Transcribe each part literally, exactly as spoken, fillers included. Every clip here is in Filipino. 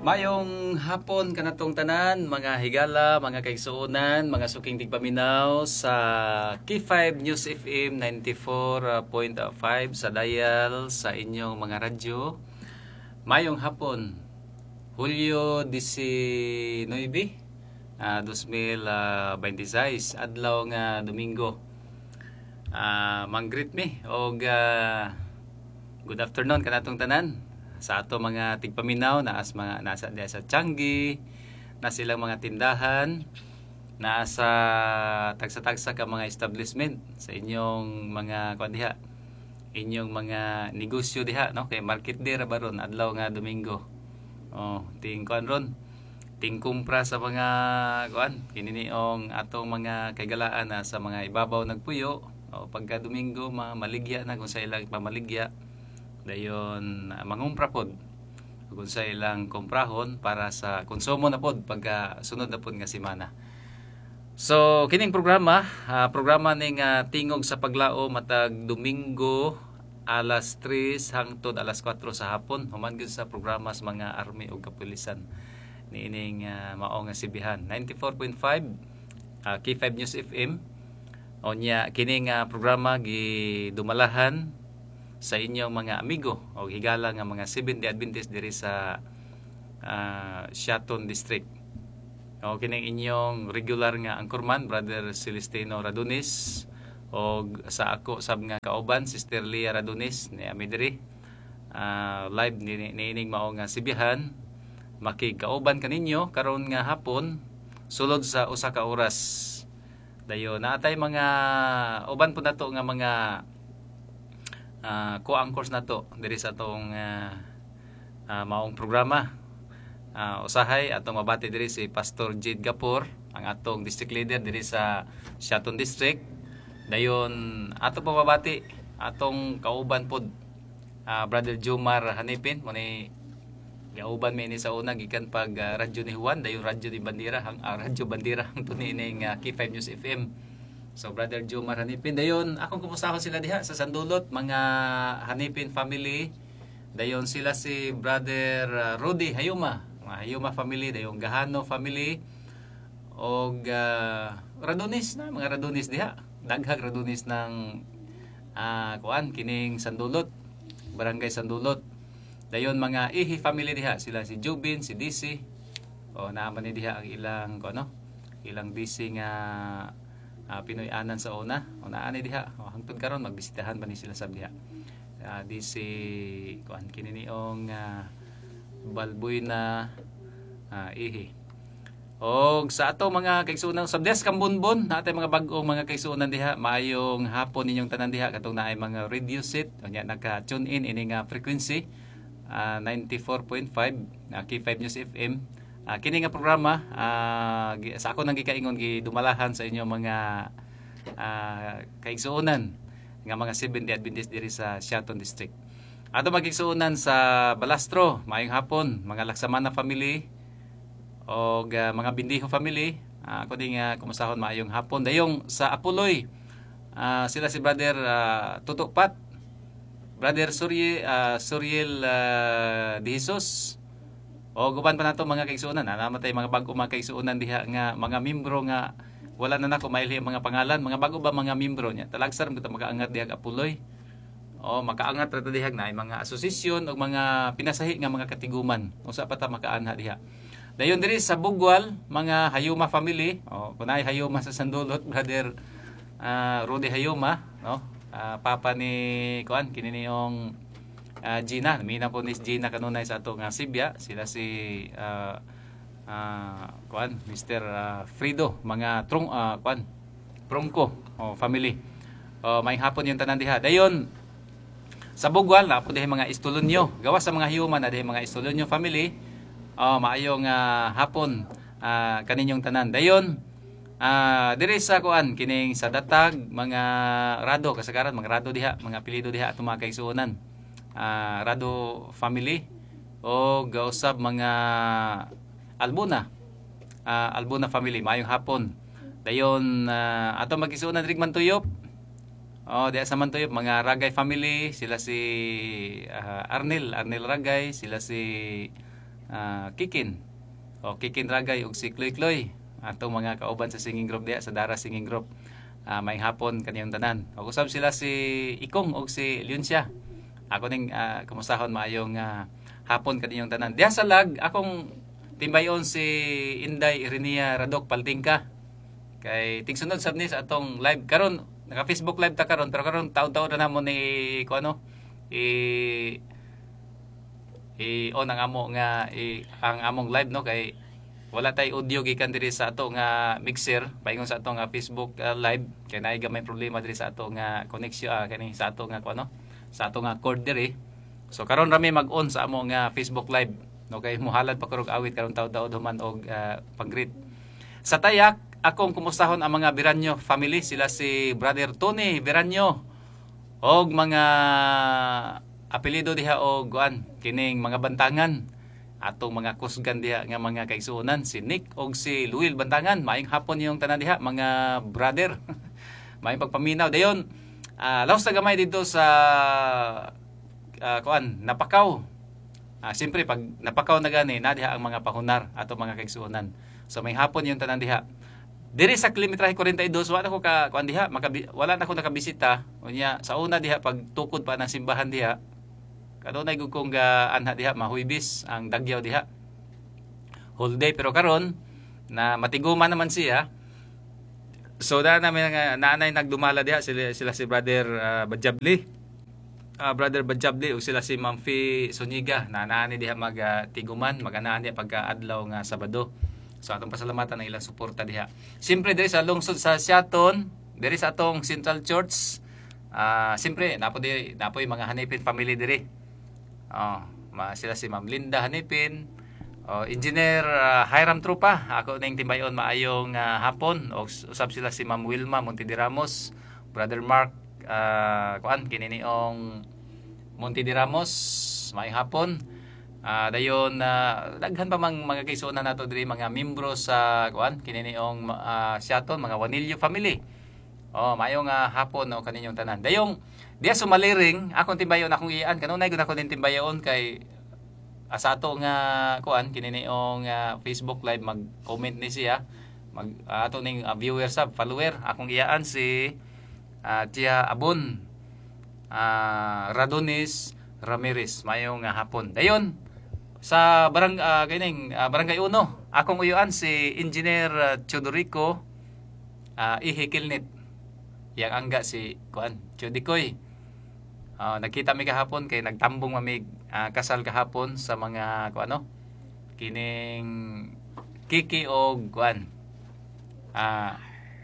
Mayong hapon kanatong tanan, mga higala, mga kaigsuonan, mga suking tigpaminaw sa K five News F M ninety-four point five sa dial sa inyong mga radyo. Mayong hapon, Hulyo nineteen, uh, twenty twenty-six, adlaw nga Domingo. Uh, Mang-greet me og uh, good afternoon kanatong tanan sa ato mga tigpaminaw na as mga nasa diya sa Changi, na silang mga tindahan, nasa tagsa-tagsa ka mga establishment sa inyong mga kuan diha, inyong mga negosyo diha, no? Kay market day ra baron adlaw nga Domingo. Oh, ting kuan ron, ting kumpra sa mga kuan kininiong atong mga kaygalaan na sa mga ibabaw nagpuyo. O pagka Domingo maligya na kung sa ilang pamaligya. Dayon uh, mangumpra pod kung sa ilang komprahon para sa konsumo na pod pagka sunod na pod nga semana. So kining programa, uh, programa ning uh, tingog sa paglao matag Domingo alas tres hangtod alas kwatro sa hapon. Human gyud sa programa sa mga army ug kapulisan niining uh, mao nga sibihan ninety-four point five uh, K five News F M. Onya kining uh, programa gidumalahan sa inyong mga amigo o higala nga mga Seventh-day Adventist diri sa uh, Shaton District. O kining inyong regular nga anchorman, Brother Celestino Radones, o sa ako sab nga kauban, Sister Leah Radones ni ami diri. Uh, live ni niining mao nga sibihan makigkauban kaninyo karon nga hapon sulod sa usa ka oras. Dayon naatay mga uban po nato nga mga Uh, co-anchors na to diri sa atong uh, uh, maong programa. Uh, usahay atong mabati diri si Pastor Jade Gapor, ang atong district leader diri sa Shaton District. Dayon ato pa mabati atong kauban pod, uh, Brother Jomar Hanipin, mo ni kauban mi ni sa una gikan pag uh, radyo ni Juan, dayon radyo ni Bandera, hang uh, radyo Bandera ang tunining uh, K five News F M. So Brother Jomar Hanipin, dayon akong kumusahon sila diha sa Sandulot, mga Hanipin family. Dayon sila si Brother uh, Rudy Hayuma, mga Hayuma family, dayon Gahano family og uh, Radones na mga Radones diha. Daghag Radones ng uh, kuan kining Sandulot, Barangay Sandulot. Dayon mga Ihi family diha, sila si Jubin, si D C. O naaman ni diha ang ilang kuno, ilang D C nga Uh, Pinoy anan sa una o naani diha o hangtod karon magbisitahan ba ni sila sa diha. Uh, di si kuan kininiong uh, Balboy na uh, Ihi. Og sa ato mga kaigsuonan sa Des Kambunbon, natay mga bag-ong mga kaigsuonan diha, maayong hapon ninyong tanan diha katong naay mga radio set unya naka-tune in ini nga frequency uh, ninety-four point five uh, K five News F M. Uh, kini nga programa uh, sa ako nang gikaingon gidumalahan sa inyo mga uh, kaigsuonan nga mga Seventh-day Adventist diri sa Shaton District. Ato magigsuonan sa Balastro, maayong hapon, mga Laksamana family og uh, mga Bindiho family. Uh, ako din nga uh, kumusahon maayong hapon. Dayong sa Apuloy, uh, sila si Brother uh, Tutukpat, Brother Surye uh, Suriel uh, de Jesus. O guban pa nato mga kaigsuonan, namatay mga bago mga kaigsuonan diha nga mga membro nga wala na nako mailhi mga pangalan, mga bago ba mga membro nya. Talagsar mo ta makaangat diha Apuloy. O makaangat ra diha na mga asosasyon o mga pinasahi nga mga katiguman. Usa pa ta makaanha diha. Dayon diri sa Bugwal, mga Hayuma family, o kunay Hayuma sa Sandulot, Brother uh, Rudy Hayuma, no? Uh, papa ni kuan kininiong Uh, Gina, mina po ni Gina kanunay sa ato nga Sibya, sila si uh, uh, kuan Mister Uh, Frido, mga trong uh, kuan Prongko oh, family. Oh, may hapon yung tanan diha. Dayon sa Bugwal na po diha mga Istulonyo, gawas sa mga Hayuma na diha mga Istulonyo family. Oh, maayong uh, hapon uh, kaninyong tanan. Dayon uh, diri sa kuan kining sa Datag, mga Rado kasagaran, mga Rado diha, mga apelyido diha ato mga kaigsuonan. Uh, Rado family o gausab mga Albuna, uh, Albuna family, maayong hapon. Dayon uh, ato magigsuonan rig Mantuyop, oh diya sa Mantuyop, mga Ragay family, sila si uh, Arnel Arnel Ragay, sila si ah, Kikin o Kikin Ragay ug si Kloy Kloy atong mga kauban sa singing group diha sa Dara Singing Group. Ah, may hapon kaniyong tanan. Ug usab sila si Ikong ug si Leoncia. Ako ning uh, kumustahon maayong uh, hapon kaniyong tanan. Diha sa lag akong timbayon si Inday Irenia Radok Paltingka. Kay tingsunod sab ni sa atong live karon, naka Facebook live ta karon pero karon taud-taud na namo ni ko ano i i on ang amo nga i, ang among live no kay wala tay audio gikan diri sa ato nga mixer paingon sa ato nga Facebook uh, live kay naay gamay problema diri sa ato nga connection uh, kani sa ato nga kuno sa ato nga cord diri. So karon rami mag-on sa amo nga Facebook live no kay muhalad pa kurog awit karon taud-taud human og uh, pag-greet. Sa tayak akong kumustahon ang mga Biranyo family, sila si Brother Tony Biranyo og mga apelyido diha og kuan kining mga bantangan atong mga kusgan diha nga mga kaigsuonan si Nick og si Luil Bantangan. Maayong hapon yung tanan diha mga brother. Maayong pagpaminaw dayon. Uh, laos na gamay dito sa uh, kuan Napakaw. Uh, Siyempre pag Napakaw na gani na diha ang mga pahunar ato mga kaigsuonan. So may hapon yung tanan diha. Diri sa kilometrahe forty-two wala ko ka kuan diha makabi, wala na ko nakabisita. Unya sa una diha pag tukod pa ng simbahan diha kadunay gud kong ga anha diha mahuybis ang dagyaw diha whole day pero karon na matiguman naman siya. So da namin nga nanay nagdumala diha sila, sila si brother uh, Bajabli uh, brother Bajabli ug sila si Ma'am Fi Suniga na naani diha magtiguman uh, maganaan diha pagka adlaw nga Sabado. So atong pasalamatan ang ilang suporta diha. Siyempre diri sa lungsod sa Siaton, diri sa atong Central Church, uh, siyempre napo di napo mga Hanipin family diri. Oh, ma sila si Ma'am Linda Hanipin, oh, Engineer uh, Hiram Trupa, ako ning timbayon maayong uh, hapon. O usab sila si Ma'am Wilma Montidiramos, Brother Mark uh, kuan kininiong Montidiramos, maayong hapon. Uh, dayon uh, daghan pa mang mga kaigsuonan nato diri mga membro sa kuan kininiong uh, Siaton mga Wanilyo family. Oh, maayong uh, hapon no kaninyong tanan. Dayong diya sumaliring akong timbayon akong iyan kanunay gud ako ning timbayon kay asa ato nga kuan kininiong uh, Facebook live mag-comment ni siya mag uh, ato ning uh, viewer sub follower akong iyaan si uh, Tia Abon uh, Radonis Ramirez. Mayong uh, hapon. Dayon sa barang uh, kining uh, Barangay Uno akong uyuan si Engineer uh, Chodorico uh, Ihikilnit yang angga si kuan Chodikoy. Uh, nakita mi kahapon kay nagtambong mamig uh, kasal kahapon sa mga kuano kining Kiki og kuan uh,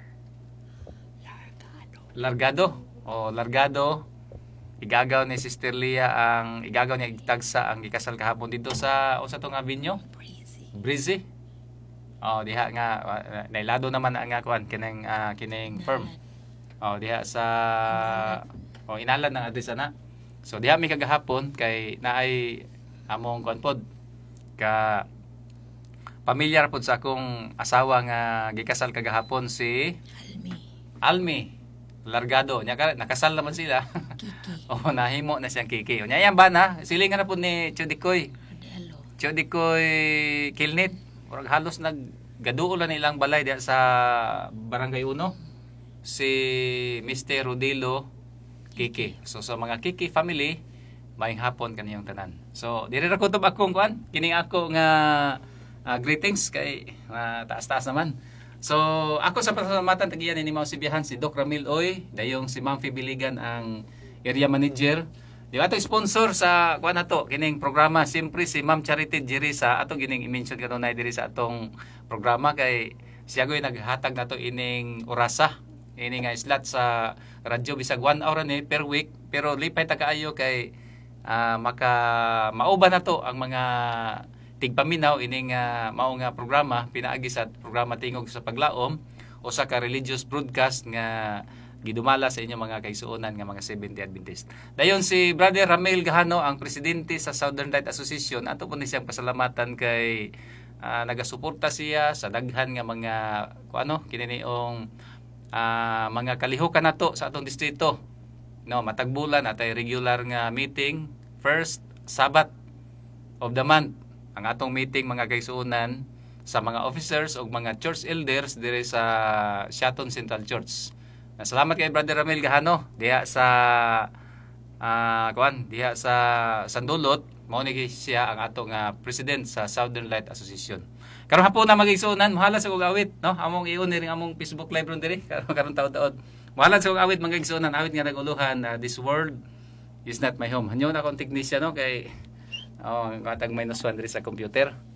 Largado o Largado igagaw ni Sister Lia ang igagaw niya igtagsa ang gikasal kahapon dito sa usa to nga binyo Breezy. Oh diha nga uh, nailado naman ang nga kuan kining uh, kining firm. Oh diha sa o inalan ng address ana. So diha mi kagahapon kay naay among kuan pod ka pamilyar pod sa akong asawa nga gikasal kagahapon si Almi. Almi Largado. Nya ka nakasal naman sila. Kiki. O nahimo na siyang Kiki. Nya yan ba na silingan na pod ni Chodikoy. Modelo. Chodikoy Kilnit. Murag halos naggaduol na ilang balay diha sa Barangay Uno. Si Mister Rodilo Kiki. So sa mga Kiki family, maayong hapon kaniyong tanan. So diri ra kutob akong kuan, kining ako nga uh, greetings kay uh, taas-taas naman. So ako sa pasalamatan tagiyan ni Mao Sibihan si Doc Ramil Oy, dayong si Ma'am Fibiligan ang area manager. Di ato sponsor sa kuan nato kining programa siyempre si Ma'am Charity Jerisa ato gining i-mention kanunay diri sa atong programa kay siya goy naghatag nato ining orasa ini nga slot sa radyo bisag one hour ni per week pero lipay ta kaayo kay uh, maka mauba na to ang mga tigpaminaw ining uh, mao nga programa pinaagi sa programa tingog sa paglaom o sa ka religious broadcast nga gidumala sa inyo mga kaigsuonan nga mga Seventh-day Adventist. Dayon si Brother Ramel Gahano ang presidente sa Southern Light Association ato po ni siyang pasalamatan kay uh, nagasuporta siya sa daghan nga mga kuano kininiong Uh, mga kalihukan nato sa atong distrito no matagbulan atay regular nga meeting first Sabbath of the month ang atong meeting mga kaigsuonan sa mga officers o mga church elders dire sa Shaton Central Church. Salamat kay Brother Ramil Gahano diha sa uh, kuan diha sa Sandulot, mao ni siya ang atong uh, president sa Southern Light Association. Karon hapon na magigsuonan, muhala sa kog awit, no? Among i-on ning among Facebook live ron diri karon karon taud-taud. Muhala sa kog awit mga igsuonan, awit nga naguluhan, uh, this world is not my home. Hanyo na akong technician, no, kay oh, katag minus one diri sa computer.